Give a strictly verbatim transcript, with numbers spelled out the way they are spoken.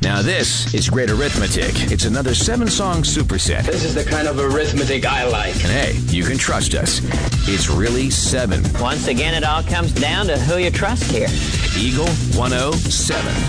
Now this is Great Arithmetic. It's another seven-song superset. This is the kind of arithmetic I like. And hey, you can trust us. It's really seven. Once again, it all comes down to who you trust here. Eagle one oh seven.